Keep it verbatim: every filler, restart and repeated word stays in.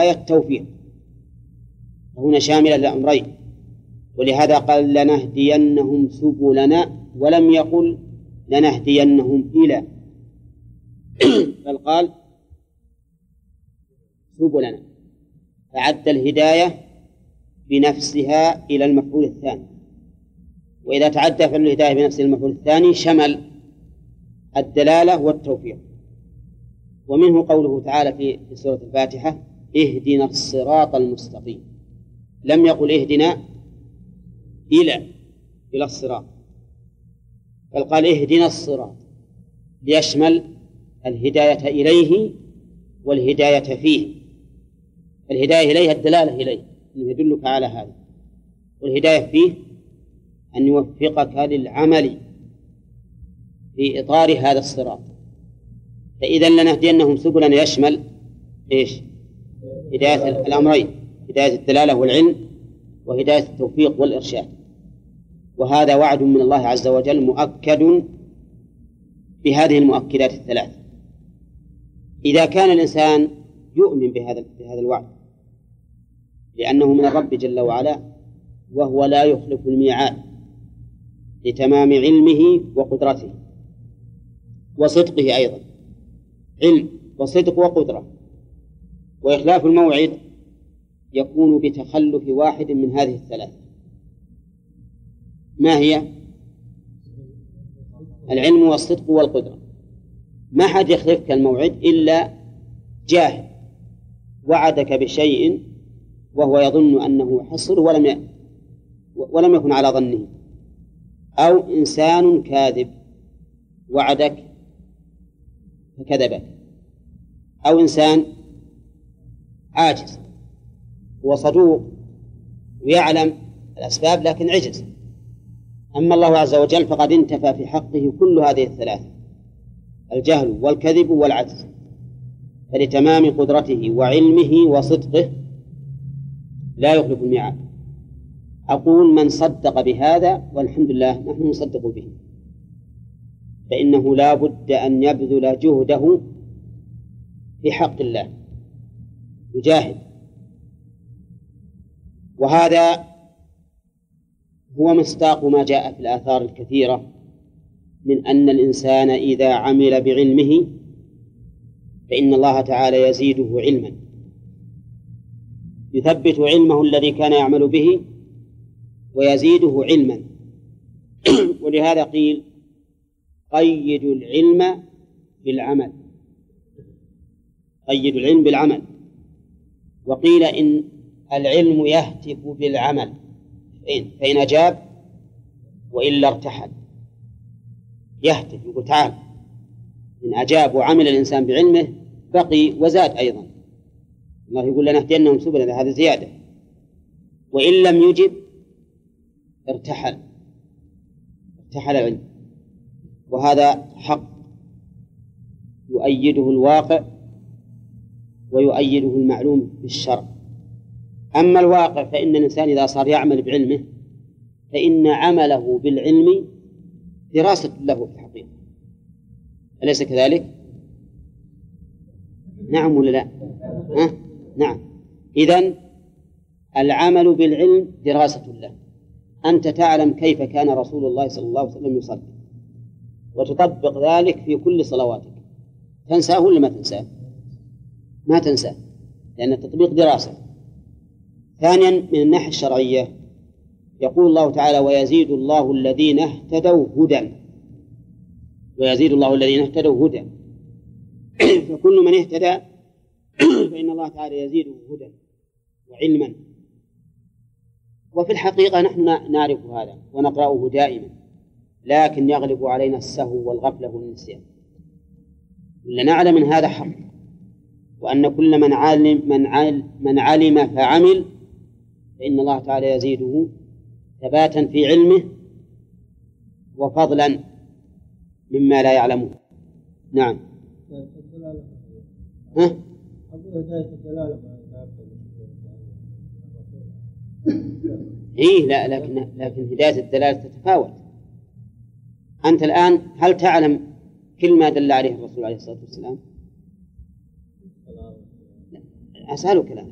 هداية توفيق، هنا شاملة للأمرين، ولهذا قال لنهدينهم سبلنا ولم يقل لنهدينهم إلى، بل قال سبلنا، فعد الهداية بنفسها إلى المفعول الثاني. وإذا تعدى فعل الهداية بنفس المفعول الثاني شمل الدلالة والتوفيق. ومنه قوله تعالى في سورة الفاتحة اهدنا الصراط المستقيم، لم يقل اهدنا إلى إلى الصراط، بل قال اهدنا الصراط ليشمل الهداية إليه والهداية فيه. الهداية إليه الدلالة إليه أنه يدلك على هذا، والهداية فيه أن يوفقك للعمل في إطار هذا الصراط. فإذا لنهدينهم سبلا يشمل إيش؟ هداية الأمرين، هداية الدلالة والعلم وهداية التوفيق والإرشاد. وهذا وعد من الله عز وجل مؤكد بهذه المؤكدات الثلاث. إذا كان الإنسان يؤمن بهذا بهذا الوعد لأنه من الرب جل وعلا، وهو لا يخلف الميعاد لتمام علمه وقدرته وصدقه، أيضا علم وصدق وقدرة. وإخلاف الموعد يكون بتخلف واحد من هذه الثلاث. ما هي؟ العلم والصدق والقدرة. ما حد يخلفك الموعد إلا جاهل وعدك بشيء وهو يظن أنه حصل ولم ي... ولم يكن على ظنه، أو إنسان كاذب وعدك فكذبك، أو إنسان عاجز وصدوق ويعلم الأسباب لكن عجز. أما الله عز وجل فقد انتفى في حقه كل هذه الثلاثة، الجهل والكذب والعجز، فلتمام قدرته وعلمه وصدقه لا يخلف الميعاد. أقول من صدق بهذا والحمد لله نحن نصدق به، فإنه لا بد أن يبذل جهده في حق الله، يجاهد. وهذا هو مصداق ما جاء في الآثار الكثيرة من أن الإنسان إذا عمل بعلمه فإن الله تعالى يزيده علما، يثبت علمه الذي كان يعمل به ويزيده علما. ولهذا قيل قيدوا العلم بالعمل، قيدوا العلم بالعمل. وقيل إن العلم يهتف بالعمل فإن أجاب وإلا ارتحل. يهتف يقول تعال، إن أجاب وعمل الإنسان بعلمه بقي وزاد أيضا. الله يقول لنهدينهم سبلنا، هذا زيادة. وإن لم يجب ارتحل، ارتحل العلم. وهذا حق يؤيده الواقع ويؤيده المعلوم بالشرع. أما الواقع فإن الإنسان إذا صار يعمل بعلمه فإن عمله بالعلم دراسة له في الحقيقة، أليس كذلك؟ نعم ولا لا؟ أه؟ نعم. إذن العمل بالعلم دراسة له. أنت تعلم كيف كان رسول الله صلى الله عليه وسلم يصلي وتطبق ذلك في كل صلواتك، تنساه ولا ما تنساه؟ ما تنساه، لأن التطبيق دراسة. ثانيا من الناحية الشرعية يقول الله تعالى ويزيد الله الذين اهتدوا هدى، ويزيد الله الذين اهتدوا هدى. فكل من اهتدى فإن الله تعالى يزيده هدى وعلما. وفي الحقيقة نحن نعرف هذا ونقرأه دائما، لكن يغلب علينا السهو والغفلة والنسيان. لنعلم من هذا حق، وأن كل من علم, من علم, من علم فعمل فإن الله تعالى يزيده ثباتا في علمه وفضلا مما لا يعلمه. نعم. ها؟ إيه لا، لكن لكن هداية الدلالة تتفاوت. أنت الآن هل تعلم كل ما دل عليه الرسول عليه الصلاة والسلام؟ أسألك الآن